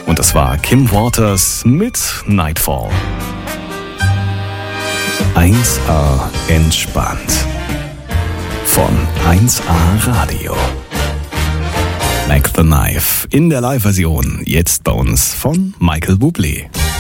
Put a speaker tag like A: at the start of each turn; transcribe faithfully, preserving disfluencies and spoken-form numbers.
A: Und das war Kim Waters mit Nightfall. eins A entspannt. Von eins A Radio. Mac the Knife in der Live-Version. Jetzt bei uns von Michael Bublé.